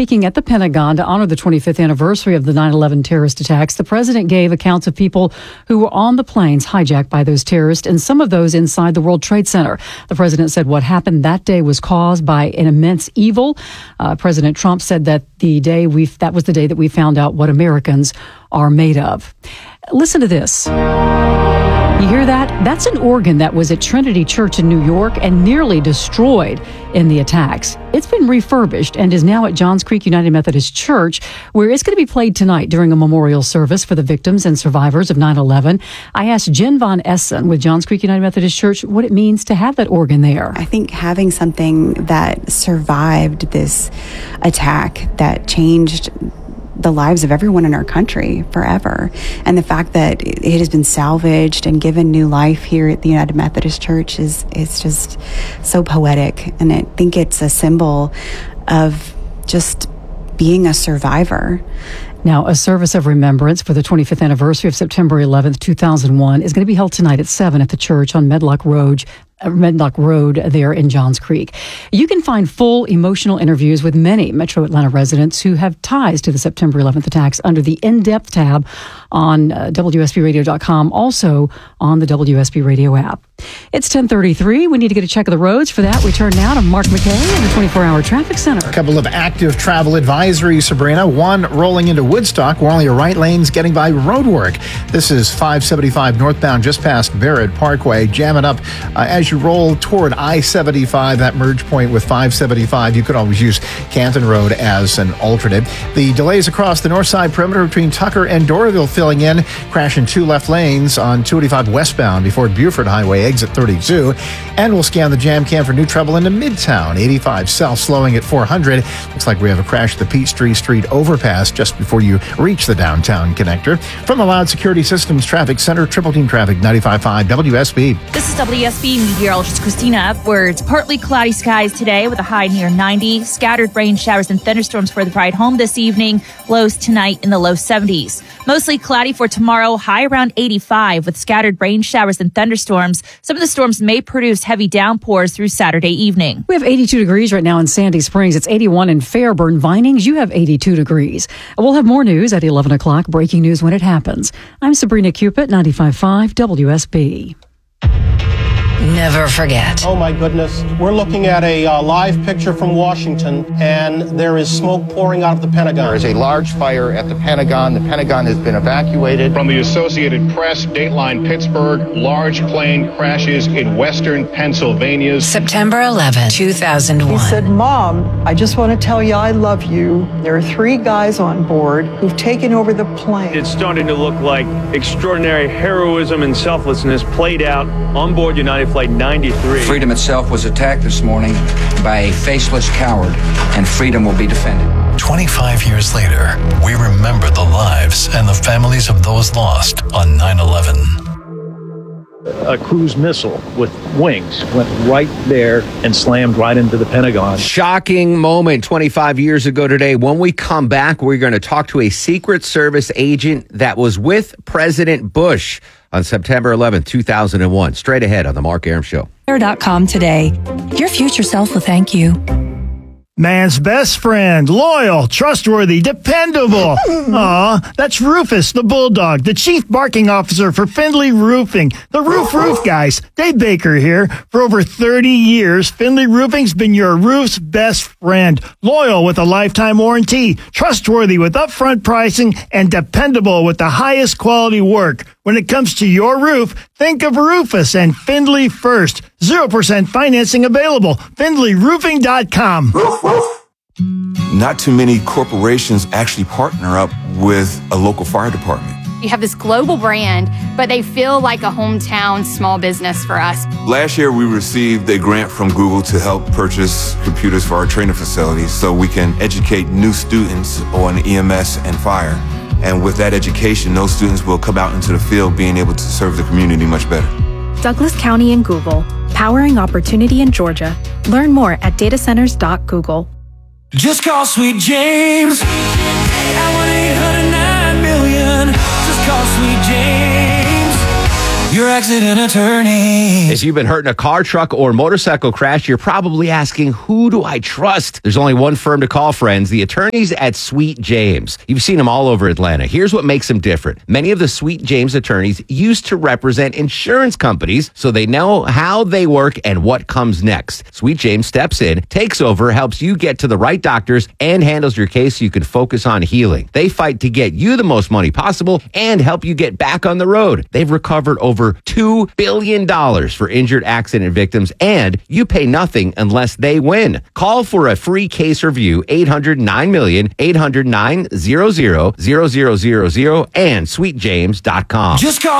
speaking at the Pentagon to honor the 25th anniversary of the 9/11 terrorist attacks, the president gave accounts of people who were on the planes hijacked by those terrorists and some of those inside the World Trade Center. The president said what happened that day was caused by an immense evil. President Trump said that that was the day that we found out what Americans are made of. Listen to this. You hear that? That's an organ that was at Trinity Church in New York and nearly destroyed in the attacks. It's been refurbished and is now at Johns Creek United Methodist Church, where it's going to be played tonight during a memorial service for the victims and survivors of 9/11. I asked Jen Von Essen with Johns Creek United Methodist Church what it means to have that organ there. I think having something that survived this attack that changed the lives of everyone in our country forever, and the fact that it has been salvaged and given new life here at the United Methodist Church is just so poetic. And I think it's a symbol of just being a survivor. Now, a service of remembrance for the 25th anniversary of September 11th, 2001 is going to be held tonight at 7 at the church on Medlock Road there in Johns Creek. You can find full emotional interviews with many Metro Atlanta residents who have ties to the September 11th attacks under the In-Depth tab on WSBRadio.com, also on the WSB Radio app. It's 10:33. We need to get a check of the roads. For that, we turn now to Mark McKay in the 24-hour traffic center. A couple of active travel advisories, Sabrina. One rolling into Woodstock, while your right lane's getting by roadwork. This is 575 northbound just past Barrett Parkway. Jam it up as you roll toward I-75, that merge point with 575. You could always use Canton Road as an alternate. The delays across the north side perimeter between Tucker and Doraville filling in. Crash in 2 left lanes on 285 westbound before Buford Highway, exit 32. And we'll scan the jam cam for new trouble into Midtown. 85 south slowing at 400. Looks like we have a crash at the Peachtree Street overpass just before you reach the downtown connector. From the Loud Security Systems Traffic Center, Triple Team Traffic 95.5 WSB. This is WSB meteorologist Christina Upwards. Partly cloudy skies today with a high near 90. Scattered rain showers and thunderstorms for the ride home this evening. Lows tonight in the low 70s. Mostly cloudy for tomorrow, high around 85 with scattered rain showers and thunderstorms. Some of the storms may produce heavy downpours through Saturday evening. We have 82 degrees right now in Sandy Springs. It's 81 in Fairburn. Vinings, you have 82 degrees. We'll have more news at 11 o'clock. Breaking news when it happens. I'm Sabrina Cupid, 95.5 WSB. Never forget. Oh my goodness. We're looking at a live picture from Washington, and there is smoke pouring out of the Pentagon. There is a large fire at the Pentagon. The Pentagon has been evacuated. From the Associated Press, Dateline Pittsburgh, large plane crashes in western Pennsylvania. September 11, 2001. He said, "Mom, I just want to tell you I love you. There are 3 guys on board who've taken over the plane." It's starting to look like extraordinary heroism and selflessness played out on board United Flight 93. Freedom itself was attacked this morning by a faceless coward, and freedom will be defended. 25 years later, we remember the lives and the families of those lost on 9/11. A cruise missile with wings went right there and slammed right into the Pentagon. Shocking moment 25 years ago today. When we come back, we're going to talk to a Secret Service agent that was with President Bush on September 11th, 2001. Straight ahead on The Mark Arum Show. Air.com today. Your future self will thank you. Man's best friend, loyal, trustworthy, dependable. Aw, that's Rufus the Bulldog, the chief barking officer for Findlay Roofing. The Roof guys. Dave Baker here. For over 30 years, Findlay Roofing's been your roof's best friend. Loyal with a lifetime warranty, trustworthy with upfront pricing, and dependable with the highest quality work. When it comes to your roof, think of Rufus and Findlay first. 0% financing available. FindlayRoofing.com. Not too many corporations actually partner up with a local fire department. You have this global brand, but they feel like a hometown small business for us. Last year, we received a grant from Google to help purchase computers for our training facilities so we can educate new students on EMS and fire. And with that education, those students will come out into the field being able to serve the community much better. Douglas County and Google, powering opportunity in Georgia. Learn more at datacenters.google. Just call Sweet James at 1-800-9-million. Just call Sweet James. your accident attorney. If you've been hurt in a car, truck, or motorcycle crash, you're probably asking, who do I trust? There's only one firm to call, friends, the attorneys at Sweet James. You've seen them all over Atlanta. Here's what makes them different. Many of the Sweet James attorneys used to represent insurance companies, so they know how they work and what comes next. Sweet James steps in, takes over, helps you get to the right doctors, and handles your case so you can focus on healing. They fight to get you the most money possible and help you get back on the road. They've recovered over $2 billion for injured accident victims, and you pay nothing unless they win. Call for a free case review, 800-9-MILLION, 800-900-0000, and sweetjames.com. Just call